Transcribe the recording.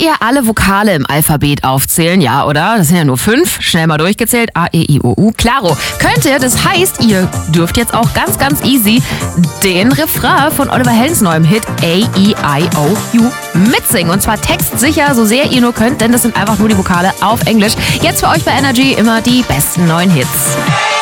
ihr alle Vokale im Alphabet aufzählen? Ja, oder? Das sind ja nur 5. Schnell mal durchgezählt. A, E, I, O, U. Klaro. Könnt ihr, das heißt, ihr dürft jetzt auch ganz, ganz easy den Refrain von Oliver Heldens neuem Hit A, E, I, O, U mitsingen. Und zwar textsicher, so sehr ihr nur könnt, denn das sind einfach nur die Vokale auf Englisch. Jetzt für euch bei Energy immer die besten neuen Hits.